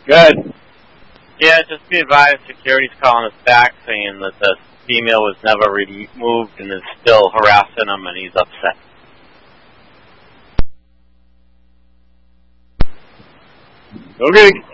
Good. Yeah, just be advised, security's calling us back saying that the female was never removed and is still harassing him and he's upset. Okay.